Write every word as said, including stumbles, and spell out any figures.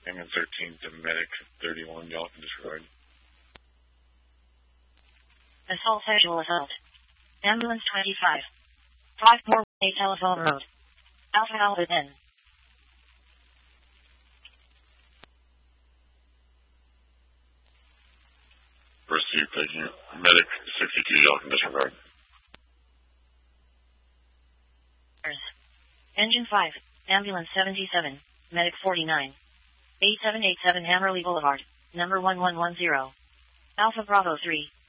Ambulance thirteen to Medic thirty-one, y'all can disregard. Assault, sexual assault. Ambulance twenty-five. five more A Telephone Road. Alpha Alpha N. Receive, thank you. Medic sixty-two, y'all can disregard. Engine five. Ambulance seventy-seven. Medic forty-nine. eighty-seven eighty-seven Hammerley Boulevard. Number one one one zero. Alpha Bravo three.